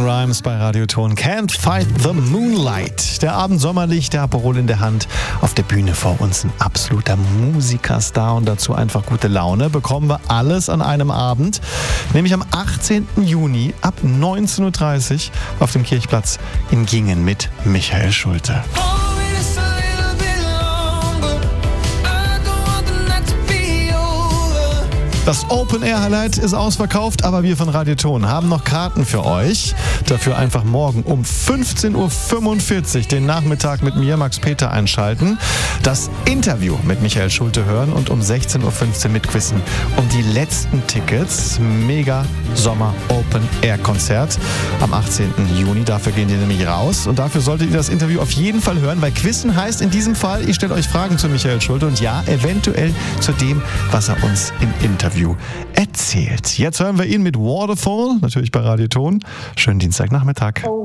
Rhymes bei Radioton. Can't Fight the Moonlight. Der Abend sommerlich, der Aperol in der Hand. Auf der Bühne vor uns ein absoluter Musikerstar und dazu einfach gute Laune. Bekommen wir alles an einem Abend. Nämlich am 18. Juni ab 19.30 Uhr auf dem Kirchplatz in Gingen mit Michael Schulte. Das Open-Air-Highlight ist ausverkauft, aber wir von Radioton haben noch Karten für euch. Dafür einfach morgen um 15.45 Uhr den Nachmittag mit mir, Max Peter, einschalten. Das Interview mit Michael Schulte hören und um 16.15 Uhr mitquissen um die letzten Tickets. Mega Sommer Open-Air-Konzert am 18. Juni. Dafür gehen die nämlich raus und dafür solltet ihr das Interview auf jeden Fall hören, weil Quissen heißt in diesem Fall, ich stelle euch Fragen zu Michael Schulte und ja, eventuell zu dem, was er uns im Interview erzählt. Jetzt hören wir ihn mit Waterfall, natürlich bei Radioton. Schönen Dienstagnachmittag.